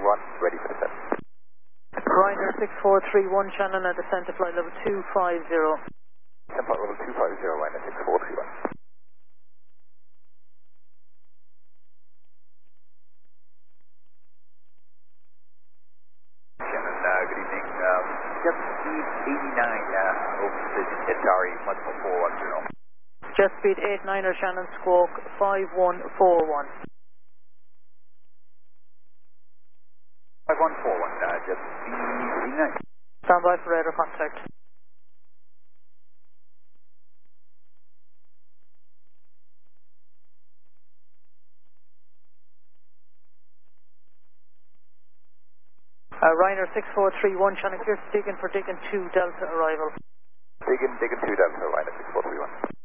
ready for descent. Ryanair 6431, Shannon, a descent to flight level 250. Descent flight level 250, Ryanair 6431. Good evening. Jet speed 89 over precision, SRE 14110. Jet speed 89er, Shannon, squawk 5141. 5141, jet speed 89. Stand by for radar contact. Ryanair 6431, Shannon, clear to dig in for Diggin 2 Delta arrival. Diggin 2 Delta, Ryanair 6431.